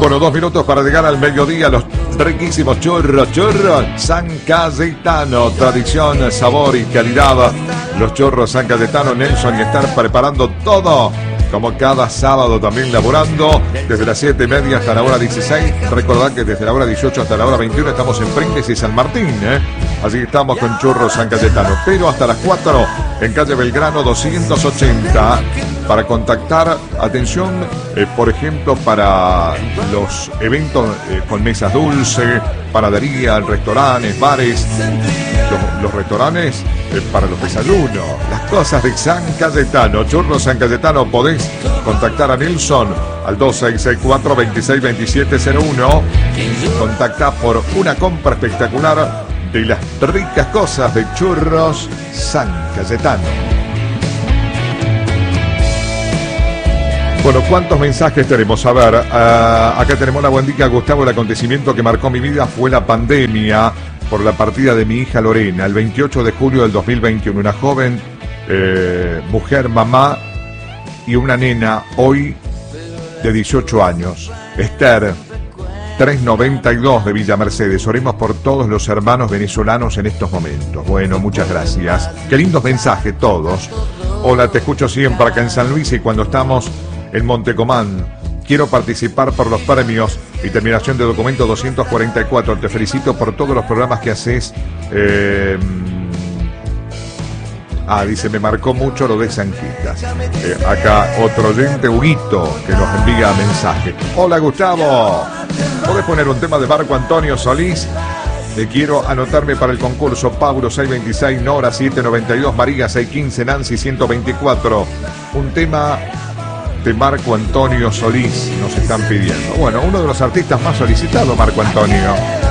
Bueno, 2 minutos para llegar al mediodía. Los riquísimos churros San Cayetano. Tradición, sabor y calidad. Los churros San Cayetano. Nelson y estar preparando todo, como cada sábado, también laborando desde las 7:30 hasta la hora 16. Recordad que desde la hora 18 hasta la hora 21 estamos en Pringles y San Martín, Así que estamos con churros San Cayetano. Pero hasta las 4 en calle Belgrano 280. Para contactar, atención, por ejemplo, para los eventos con mesas dulces, panadería, restaurantes, bares, los restaurantes para los desayunos, las cosas de San Cayetano, churros San Cayetano. Podés contactar a Nelson al 2664-262701. Contactá por una compra espectacular de las ricas cosas de churros San Cayetano. Bueno, ¿cuántos mensajes tenemos? A ver, acá tenemos una buen día, Gustavo. El acontecimiento que marcó mi vida fue la pandemia por la partida de mi hija Lorena, el 28 de julio del 2021. Una joven mujer, mamá y una nena, hoy de 18 años. Esther, 392 de Villa Mercedes. Oremos por todos los hermanos venezolanos en estos momentos. Bueno, muchas gracias. Qué lindos mensajes todos. Hola, te escucho siempre acá en San Luis y cuando estamos en Montecomán. Quiero participar por los premios y terminación de documento 244. Te felicito por todos los programas que haces. Dice, me marcó mucho lo de Sanquitas. Acá otro oyente, Huguito, que nos envía mensaje. Hola, Gustavo. ¿Podés poner un tema de Marco Antonio Solís? Quiero anotarme para el concurso. Pablo 626, Nora 792, María 615, Nancy 124. Un tema de Marco Antonio Solís nos están pidiendo. Bueno, uno de los artistas más solicitados, Marco Antonio.